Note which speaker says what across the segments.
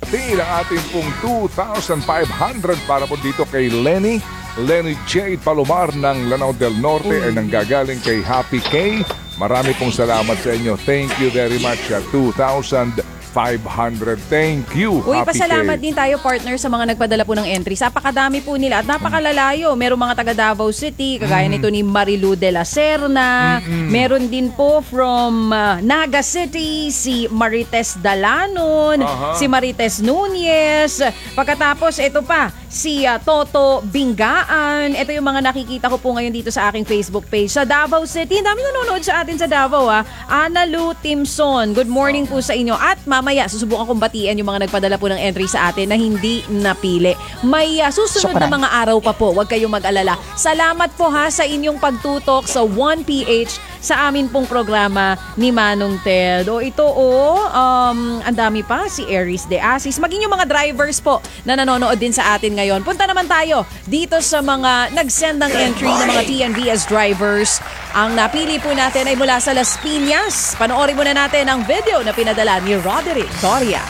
Speaker 1: Hatid ang ating pong 2,500 para po dito kay Lenny Jade Palomar ng Lanao del Norte ay nanggagaling kay Happy K. Marami pong salamat sa inyo. Thank you very much. 2,500. Thank you,
Speaker 2: Uy,
Speaker 1: Happy
Speaker 2: pasalamat
Speaker 1: K.
Speaker 2: din tayo partner sa mga nagpadala po ng entries. Napakadami po nila at napakalalayo. Merong mga taga Davao City, kagaya nito ni Marilu de la Serna. Meron din po from Naga City, si Marites Dalanon, si Marites Nunez. Pagkatapos, ito pa, si Toto Bingaan. Ito yung mga nakikita ko po ngayon dito sa aking Facebook page. Sa Davao City, ang dami nanonood sa atin sa Davao. Ana Lu Timson, good morning po sa inyo. At mamaya, susubukan kong batiin yung mga nagpadala po ng entry sa atin na hindi napili. May susunod na mga araw pa po. Huwag kayong mag-alala. Salamat po sa inyong pagtutok sa 1PH sa amin pong programa ni Manong Ted. Ito ang dami pa, si Aries de Asis. Maging yung mga drivers po na nanonood din sa atin ngayon. Punta naman tayo dito sa mga nag-send ng entry ng mga TNVS drivers. Ang napili po natin ay mula sa Las Piñas. Panoorin muna natin ang video na pinadala ni Roderick Doria.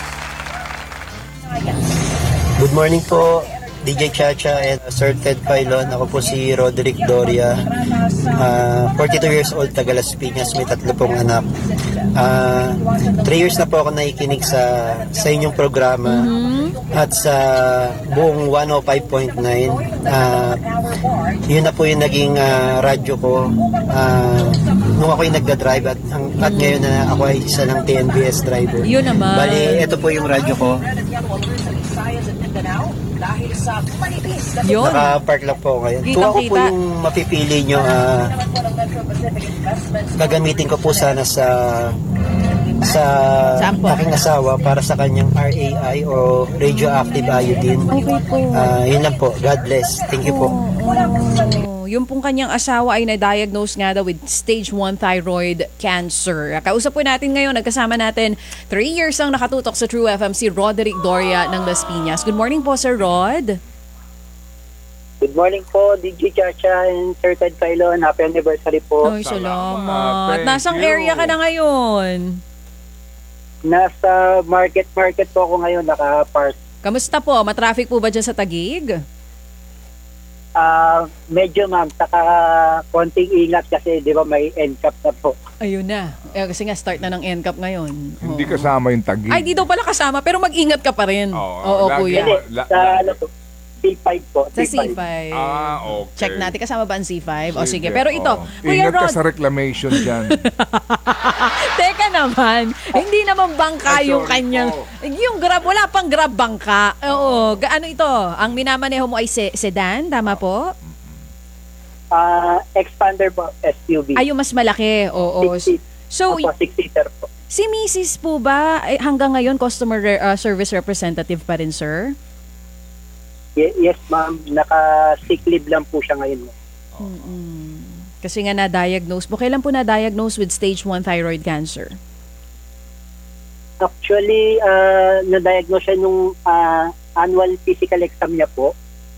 Speaker 3: Good morning po, DJ Chacha and Sir Ted Pailon. Ako po si Roderick Doria, 42 years old, taga Las Piñas, may 3 pong anak. 3 years na po ako nakikinig sa inyong programa at sa buong 105.9. Yun na po yung naging radyo ko nung ako'y nagda-drive at ngayon na ako ay isa ng TNVS driver.
Speaker 2: Yun naman.
Speaker 3: Bali, ito po yung radyo ko.
Speaker 2: Yun.
Speaker 3: Naka-park lang po ngayon. Kung ako po yung mapipili nyo, gagamitin ko po sana sa aking asawa para sa kanyang RAI o radioactive iodine.
Speaker 2: Okay po.
Speaker 3: Yun lang po. God bless. Thank you po.
Speaker 2: Yung pong kanyang asawa ay na-diagnose nga daw with stage 1 thyroid cancer. Kausap po natin ngayon, nagkasama natin 3 years ang nakatutok sa True FM si Roderick Doria ng Las Piñas. Good morning po, Sir Rod.
Speaker 4: Good morning po, DJ Chacha and Sir Ted Pailon. Happy anniversary po.
Speaker 2: Ay, salamat. Nasang area ka na ngayon?
Speaker 4: Nasa market po ako ngayon, naka-park.
Speaker 2: Kamusta po? Matraffic po ba dyan sa Taguig?
Speaker 4: Medyo ma'am, saka konting ingat kasi di ba may NCAP na po.
Speaker 2: Ayun na. Kasi nga start na ng NCAP ngayon.
Speaker 1: Hindi kasama yung Taguig.
Speaker 2: Ay, di daw pala kasama pero mag-ingat ka pa rin. Oo,
Speaker 1: lagi
Speaker 2: kuya.
Speaker 4: Sa C5 po.
Speaker 2: Sa C5.
Speaker 1: Okay.
Speaker 2: Check natin. Kasama ba ang C5? O sige. Pero ito, Kuya
Speaker 1: ingat ka
Speaker 2: Rod.
Speaker 1: sa reclamation dyan.
Speaker 2: Teka naman. Hindi naman bangka yung kanyang... Yung grab, wala pang grab bangka. Oo. Ano ito? Ang minamaneho mo ay sedan? Tama po?
Speaker 4: Expander po, SUV.
Speaker 2: Ay, yung mas malaki. Oo. So,
Speaker 4: 6-seater po.
Speaker 2: si Mrs. po ba hanggang ngayon customer service representative pa rin, sir?
Speaker 4: Yes ma'am, naka-sick leave lang po siya ngayon.
Speaker 2: Kasi nga na-diagnose po. Kailan po na-diagnose with stage 1 thyroid cancer?
Speaker 4: Actually, na-diagnose siya nung annual physical exam niya po.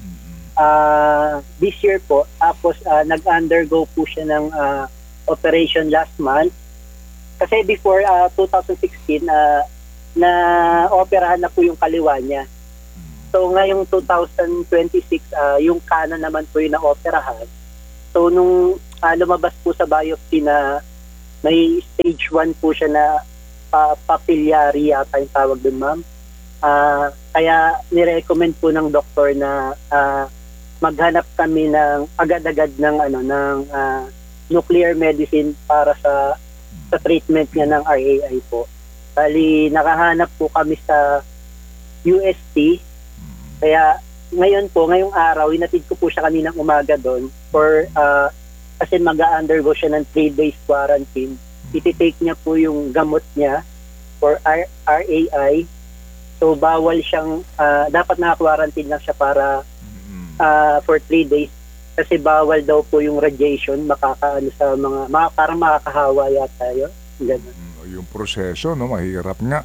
Speaker 4: This year po. Tapos nag-undergo po siya ng operation last month. Kasi before 2016, na-operahan na po yung kaliwa niya. So ngayong 2026, yung kanan naman po yung na-operahan. So nung lumabas po sa biopsy na may stage 1 po siya na papillary yata yung tawag dun, ma'am. Kaya nirecommend po ng doktor na maghanap kami ng agad-agad ng nuclear medicine para sa treatment niya ng RAI po. Bali nakahanap po kami sa UST. Kaya ngayong araw, inatid ko po siya kaninang umaga doon kasi mag-undergo siya ng 3 days quarantine. Iti-take niya po yung gamot niya for RAI. So bawal siyang, dapat naka-quarantine lang siya para for 3 days. Kasi bawal daw po yung radiation, makakaano sa parang makakahawa yata yun. Ganun.
Speaker 1: Yung proseso, no, mahirap nga.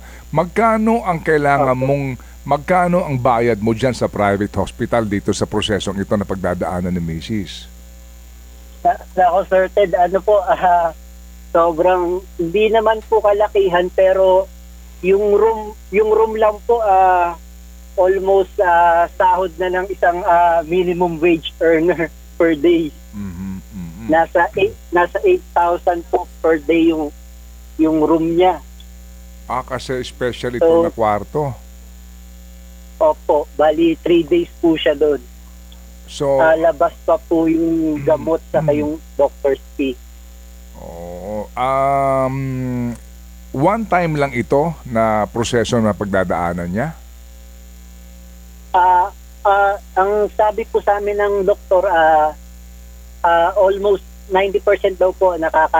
Speaker 1: Magkano ang bayad mo dyan sa private hospital dito sa prosesong ito na pagdadaanan ni Mrs.?
Speaker 4: Ako, Sir Ted, sobrang, hindi naman po kalakihan pero yung room lang po almost sahod na ng isang minimum wage earner per day.
Speaker 1: Mhm, mhm.
Speaker 4: Nasa 8,000 po per day yung room niya.
Speaker 1: Kasi especially
Speaker 4: So,
Speaker 1: ito na kwarto.
Speaker 4: Opo, bali 3 days po siya doon.
Speaker 1: So,
Speaker 4: Labas pa po yung gamot sa yung doctor's fee.
Speaker 1: oo. One time lang ito na proseso na pagdadaanan niya?
Speaker 4: Ang sabi po sa amin ng doktor, almost 90% daw po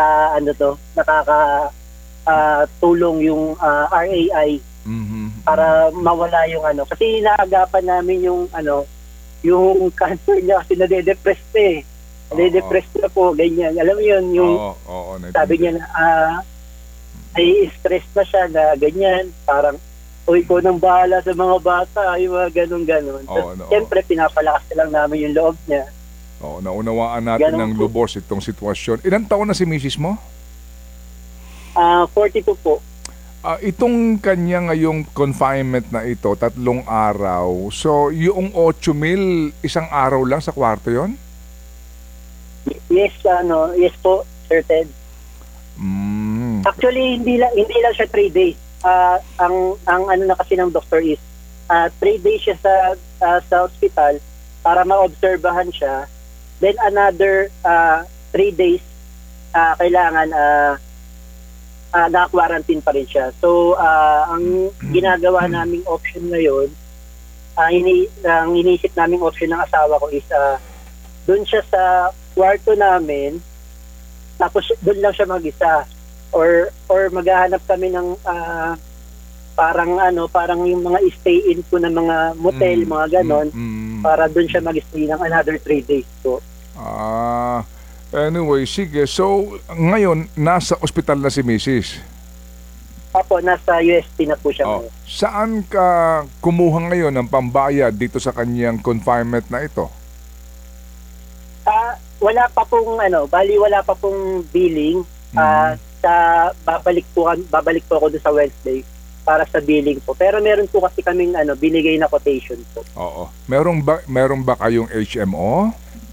Speaker 4: tulong yung RAI
Speaker 1: Mhm.
Speaker 4: para mawala yung kasi inaagapan namin yung cancer niya kasi nade-depress na eh. Nade-depress na po, ganyan. Alam mo yun, yung
Speaker 1: Oo,
Speaker 4: sabi niya na ay stress na siya na ganyan, parang ko nang bahala sa mga bata, yung mga ganun-ganun.
Speaker 1: Oo,
Speaker 4: So, siyempre, pinapalakas lang namin yung loob niya.
Speaker 1: Oo, naunawaan natin
Speaker 4: Ganun
Speaker 1: ng
Speaker 4: po.
Speaker 1: lubos itong sitwasyon. Ilang taon na si misis mo?
Speaker 4: 42 po.
Speaker 1: Itong kanya ngayong confinement na ito, 3 araw. So, yung 8,000, isang araw lang sa kwarto yon?
Speaker 4: Yes, yes po, Sir Ted. Actually, hindi lang siya 3 days. Ang na kasi ng doctor is 3 days siya sa hospital para maobserbahan siya. Then another 3 days kailangan na-quarantine pa rin siya. So, ang ginagawa naming option ngayon, ang iniisip naming option ng asawa ko is doon siya sa kwarto namin, tapos doon lang siya mag-isa. Or maghahanap kami ng parang yung mga stay-in po ng mga motel, mga ganon, para doon siya mag-stay ng another 3 days po.
Speaker 1: Anyway, sige. So, ngayon, nasa ospital na si misis.
Speaker 4: Opo, nasa UST na po siya ngayon.
Speaker 1: Saan ka kumuha ngayon ng pambayad dito sa kanyang confinement na ito?
Speaker 4: Wala pa pong billing. Babalik po ako doon sa Wednesday para sa billing po. Pero meron po kasi kaming binigay na quotation po.
Speaker 1: Oo. Meron ba kayong HMO?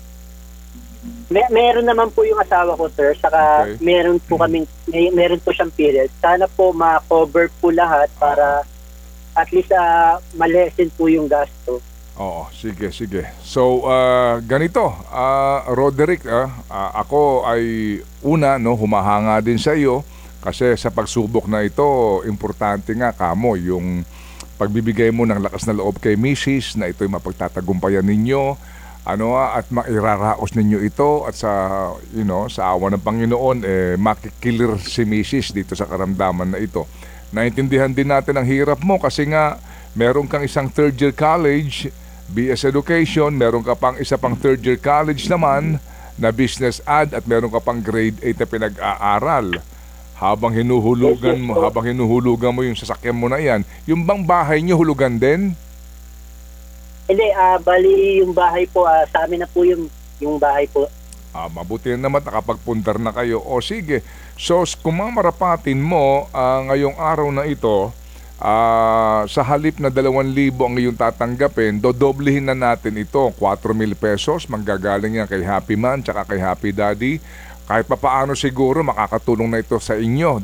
Speaker 4: Meron naman po yung asawa ko, sir. Saka
Speaker 1: Okay.
Speaker 4: meron po siyang period. Sana po ma-cover po lahat para at least ma-lessen po yung gasto.
Speaker 1: Oo, sige. So, ganito, Roderick, ako ay humahanga din sa iyo kasi sa pagsubok na ito, importante nga kamo yung pagbibigay mo ng lakas na loob kay Mrs. na ito'y mapagtatagumpayan ninyo, at mairaraos ninyo ito at sa awa ng Panginoon makikilir si Mrs. dito sa karamdaman na ito. Naintindihan din natin ang hirap mo kasi nga meron kang isang third year college BS Education, meron ka pang isa pang third year college naman na business ad at meron ka pang grade 8 na pinag-aaral. Habang hinuhulugan mo yung sasakyan mo na yan, yung bang bahay niyo hulugan din?
Speaker 4: Hindi, bali yung bahay po, sa amin na po yung bahay po.
Speaker 1: Mabuti naman nakapagpundar na kayo. O sige, so kung mamarapatin mo ngayong araw na ito, sa halip na 2,000 ang iyong tatanggapin, dodoblihin na natin ito, 4,000 pesos, manggagaling yan kay Happy Man tsaka kay Happy Daddy. Kahit papaano siguro makakatulong na ito sa inyo.